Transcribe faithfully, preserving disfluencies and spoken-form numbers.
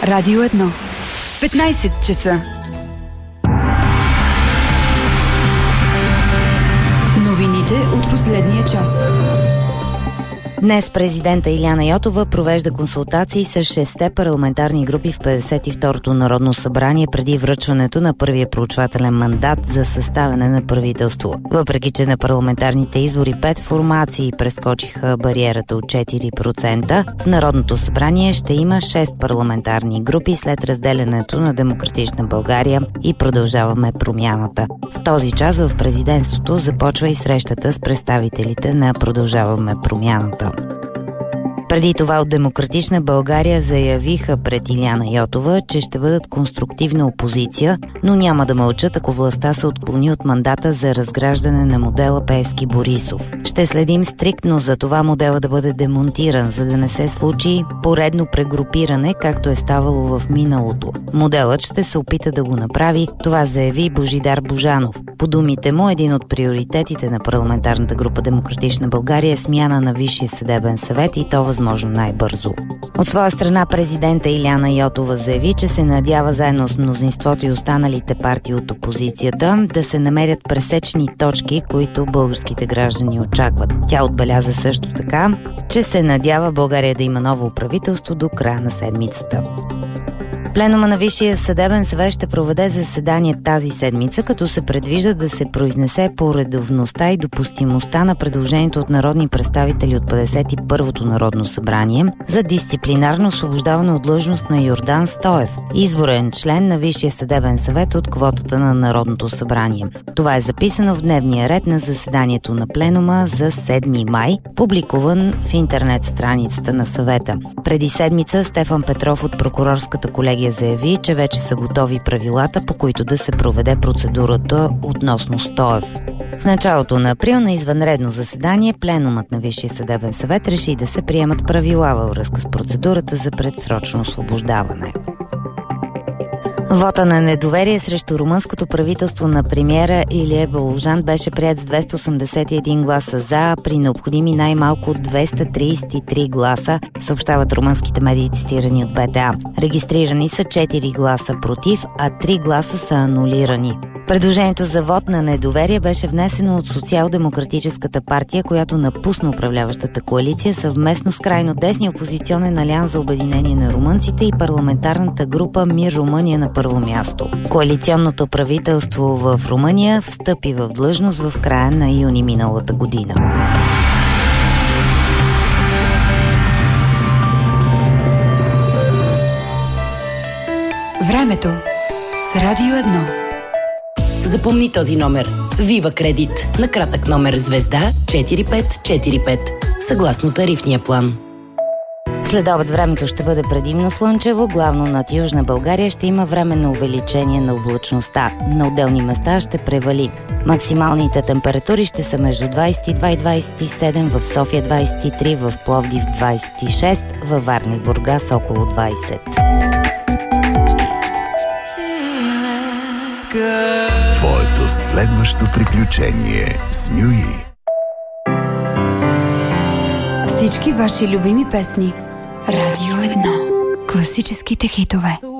Радио едно. петнайсет часа. Новините от последния час. Днес президента Илияна Йотова провежда консултации с шестте парламентарни групи в петдесет и второто Народно събрание преди връчването на първия проучвателен мандат за съставяне на правителство. Въпреки че на парламентарните избори пет формации прескочиха бариерата от четири процента, в Народното събрание ще има шест парламентарни групи след разделянето на Демократична България и Продължаваме промяната. В този час в президентството започва и срещата с представителите на Продължаваме промяната. Преди това от Демократична България заявиха пред Илияна Йотова, че ще бъдат конструктивна опозиция, но няма да мълчат, ако властта се отклони от мандата за разграждане на модела Пеевски-Борисов. Ще следим стриктно за това модела да бъде демонтиран, за да не се случи поредно прегрупиране, както е ставало в миналото. Моделът ще се опита да го направи, това заяви Божидар Божанов. По думите му, един от приоритетите на парламентарната група Демократична България е смяна на Висшия съдебен съвет и то възможно най-бързо. От своя страна президента Илияна Йотова заяви, че се надява заедно с мнозинството и останалите партии от опозицията да се намерят пресечни точки, които българските граждани очакват. Тя отбеляза също така, че се надява България да има ново правителство до края на седмицата. Пленума на Висшия съдебен съвет ще проведе заседание тази седмица, като се предвижда да се произнесе по редовността и допустимостта на предложението от народни представители от петдесет и първото Народно събрание за дисциплинарно освобождаване от длъжност на Йордан Стоев, изборен член на Висшия съдебен съвет от квотата на Народното събрание. Това е записано в дневния ред на заседанието на пленума за седми май, публикуван в интернет страницата на съвета. Преди седмица Стефан Петров от прокурорската колегия заяви, че вече са готови правилата, по които да се проведе процедурата относно Стоев. В началото на април на извънредно заседание пленумът на Висшия съдебен съвет реши да се приемат правила във връзка с процедурата за предсрочно освобождаване. Вота на недоверие срещу румънското правителство на премиера Илия Балужан беше приет с двеста осемдесет и един гласа за, при необходими най-малко двеста тридесет и три гласа, съобщават румънските медии, цитирани от Б Т А. Регистрирани са четири гласа против, а три гласа са анулирани. Предложението за вод на недоверие беше внесено от Социал-демократическата партия, която напусна управляващата коалиция съвместно с крайно десния опозиционен алианс за обединение на румънците и парламентарната група Мир Румъния на първо място. Коалиционното правителство в Румъния встъпи в длъжност в края на юни миналата година. Времето с Радио едно. Запомни този номер. Вива Кредит. На кратък номер звезда четири пет четири пет. Съгласно тарифния план. След обед времето ще бъде предимно слънчево, главно над Южна България ще има временно увеличение на облачността. На отделни места ще превали. Максималните температури ще са между двадесет и два и двадесет и седем, в София двадесет и три, в Пловдив двадесет и шест, във Варна и Бургас около двадесет. Твоето следващо приключение с Мюи. Всички ваши любими песни. Радио едно. Класическите хитове.